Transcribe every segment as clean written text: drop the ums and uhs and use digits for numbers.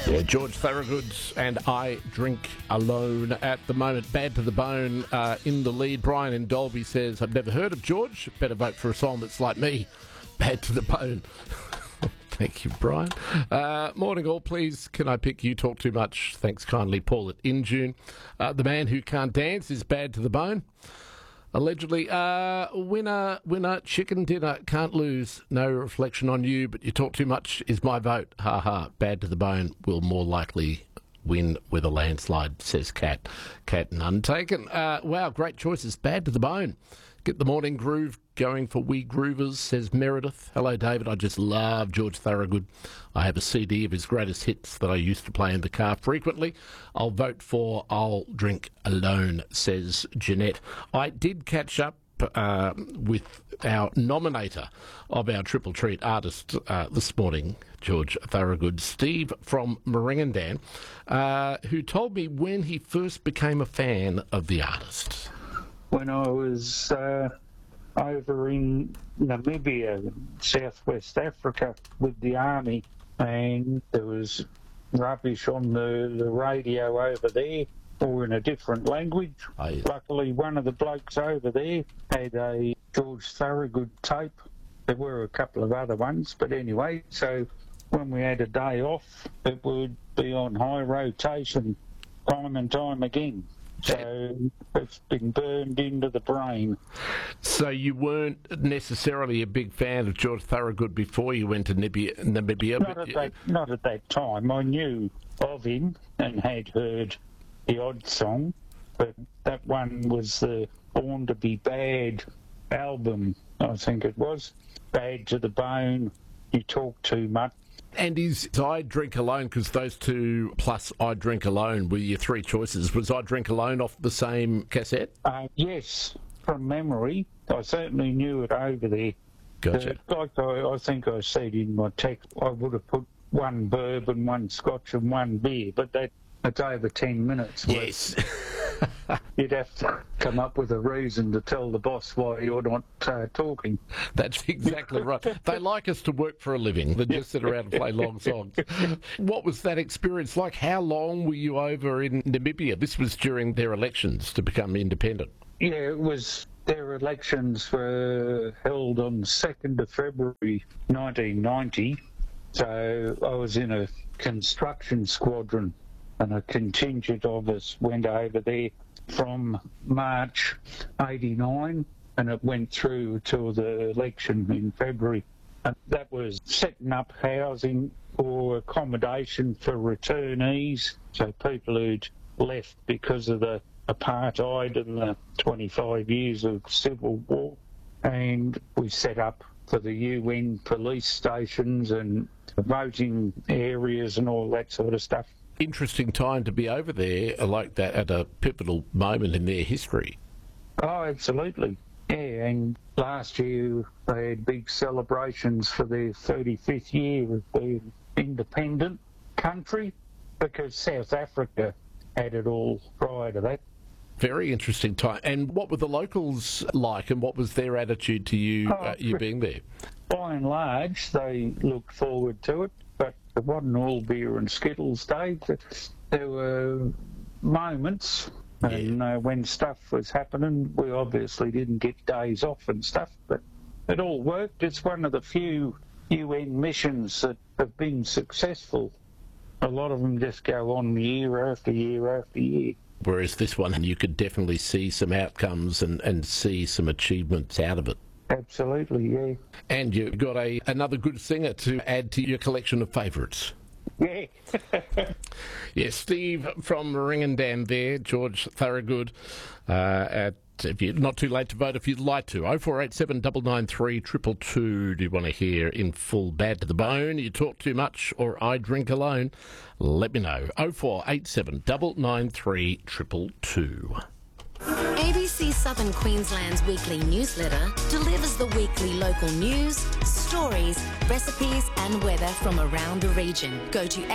Yeah, George Thorogood and I Drink Alone at the moment. Bad to the Bone in the lead. Brian in Dolby says, I've never heard of George. Better vote for a song that's like me. Bad to the Bone. Thank you, Brian. Morning all, please. Can I pick You Talk Too Much? Thanks kindly, Paul at In-June. The Man Who Can't Dance is Bad to the Bone. Allegedly, winner, chicken dinner, can't lose, no reflection on you, but you talk too much is my vote. Ha ha, Bad to the Bone will more likely win with a landslide, says Cat. Cat none taken. Wow, great choices. Bad to the Bone. Get the morning groove going for We Groovers, says Meredith. Hello, David. I just love George Thorogood. I have a CD of his greatest hits that I used to play in the car frequently. I'll vote for I'll Drink Alone, says Jeanette. I did catch up with our nominator of our Triple Treat artist this morning, George Thorogood, Steve from Maringandan, who told me when he first became a fan of the artist. When I was over in Namibia, Southwest Africa, with the army, and there was rubbish on the radio over there, or in a different language. Oh, yeah. Luckily, one of the blokes over there had a George Thorogood tape. There were a couple of other ones, but anyway, so when we had a day off, it would be on high rotation time and time again. So it's been burned into the brain. So you weren't necessarily a big fan of George Thorogood before you went to Namibia? Not at that time. I knew of him and had heard the odd song, but that one was the Born to Be Bad album, I think it was. Bad to the Bone, You Talk Too Much. And is I Drink Alone, because those two plus I Drink Alone were your three choices. Was I Drink Alone off the same cassette? Yes, from memory. I certainly knew it over there. Gotcha. Like I think I said in my text, I would have put one bourbon, one scotch and one beer, but that's over 10 minutes. Yes. You'd have to come up with a reason to tell the boss why you're not talking. That's exactly right. They like us to work for a living. They just sit around and play long songs. What was that experience like? How long were you over in Namibia? This was during their elections to become independent. Yeah, it was. Their elections were held on 2nd of February 1990. So I was in a construction squadron, and a contingent of us went over there from March 89, and it went through till the election in February. And that was setting up housing or accommodation for returnees, so people who'd left because of the apartheid and the 25 years of civil war. And we set up for the UN police stations and voting areas and all that sort of stuff. Interesting time to be over there like that at a pivotal moment in their history. Oh, absolutely. Yeah, and last year they had big celebrations for their 35th year of being independent country, because South Africa had it all prior to that. Very interesting time. And what were the locals like, and what was their attitude to you, you being there? By and large, they looked forward to it, but it wasn't all beer and Skittles Day. There were moments, and when stuff was happening, we obviously didn't get days off and stuff, but it all worked. It's one of the few UN missions that have been successful. A lot of them just go on year after year after year. Whereas this one, you could definitely see some outcomes and see some achievements out of it. Absolutely, yeah. And you've got another good singer to add to your collection of favourites. Yeah. Yeah, Steve from Maringandan there, George Thorogood, if you're not too late to vote if you'd like to. 0487 993 222. Do you want to hear in full Bad to the Bone, You Talk Too Much, or I Drink Alone? Let me know. 0487 993 222. ABC Southern Queensland's weekly newsletter delivers the weekly local news, stories, recipes and weather from around the region. Go to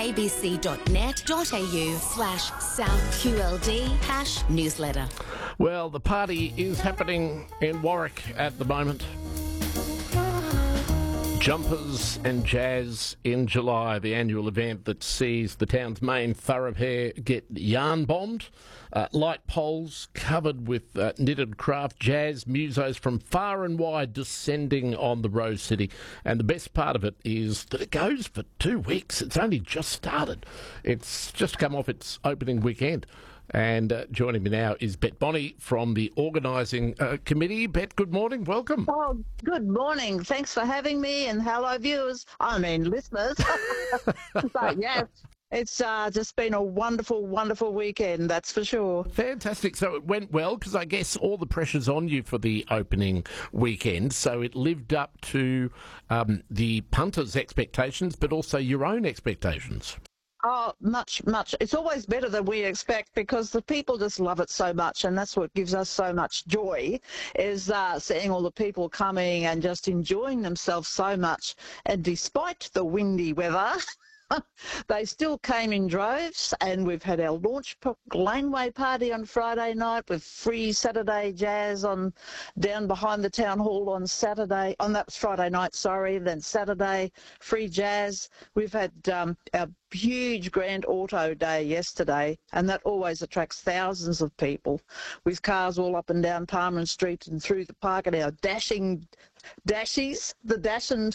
abc.net.au/SouthQLD #newsletter. Well, the party is happening in Warwick at the moment. Jumpers and Jazz in July, the annual event that sees the town's main thoroughfare get yarn bombed. Light poles covered with knitted craft jazz musos from far and wide descending on the Rose City. And the best part of it is that it goes for 2 weeks. It's only just started. It's just come off its opening weekend. And joining me now is Bet Bonney from the organising committee. Bet, good morning. Welcome. Oh, good morning. Thanks for having me, and hello, viewers. I mean, listeners. But yes, it's just been a wonderful, wonderful weekend, that's for sure. Fantastic. So it went well, because I guess all the pressure's on you for the opening weekend. So it lived up to the punters' expectations, but also your own expectations. Oh, much. It's always better than we expect, because the people just love it so much, and that's what gives us so much joy, is seeing all the people coming and just enjoying themselves so much. And despite the windy weather, they still came in droves, and we've had our launch laneway party on Friday night with free Saturday jazz on down behind the town hall on Saturday. On that was Friday night, sorry. Then Saturday, free jazz. We've had our huge grand auto day yesterday, and that always attracts thousands of people with cars all up and down Palmer Street and through the park, and our dashing dashies, the dashing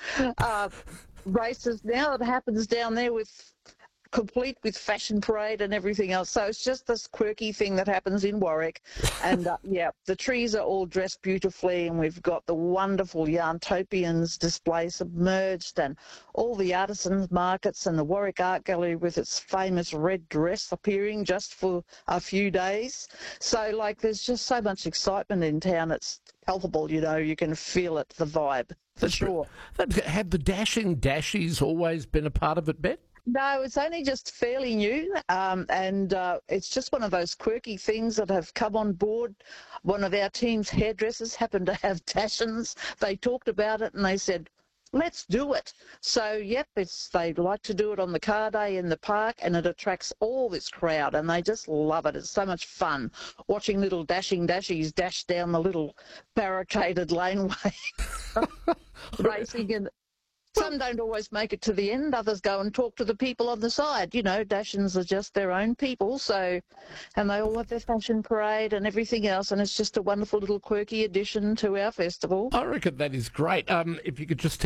races now. It happens down there complete with fashion parade and everything else. So it's just this quirky thing that happens in Warwick. And yeah, the trees are all dressed beautifully, and we've got the wonderful Yarntopians display submerged, and all the artisans markets, and the Warwick Art Gallery with its famous red dress appearing just for a few days. So like, there's just so much excitement in town. It's palpable, you know, you can feel it, the vibe, for sure. Have the dashing dashies always been a part of it, Bet? No, it's only just fairly new, and it's just one of those quirky things that have come on board. One of our team's hairdressers happened to have dashings. They talked about it and they said, let's do it. So, yep, they like to do it on the car day in the park, and it attracts all this crowd, and they just love it. It's so much fun watching little dashing dashies dash down the little barricaded laneway, racing. And some don't always make it to the end. Others go and talk to the people on the side. You know, Dashins are just their own people, so, and they all have their fashion parade and everything else, and it's just a wonderful little quirky addition to our festival. I reckon that is great. If you could just